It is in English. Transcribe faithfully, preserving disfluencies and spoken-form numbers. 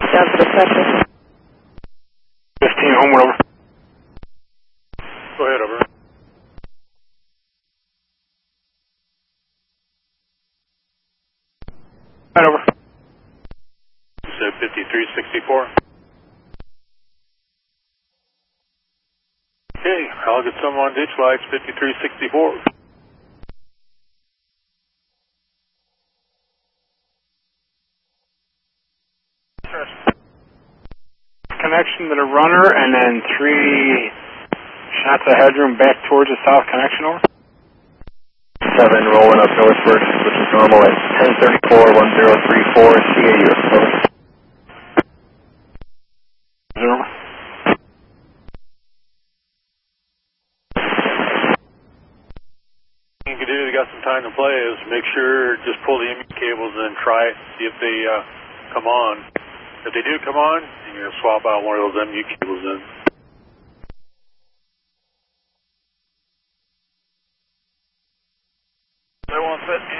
down to the sector. fifteen, homeward over. Go ahead, over. Right over. You said fifty-three sixty-four. Okay, I'll get some on ditch lights, fifty-three sixty-four. Connection to the runner, and then three shots of headroom back towards the south connection, over. seven rolling up northward, which is normal at ten thirty-four, one zero three four, C A U. Over. Zero. You can do, you got some time to play, is make sure, just pull the M U cables and try it, see if they uh, come on. If they do come on, you're going to swap out one of those M U cables in. They won't fit.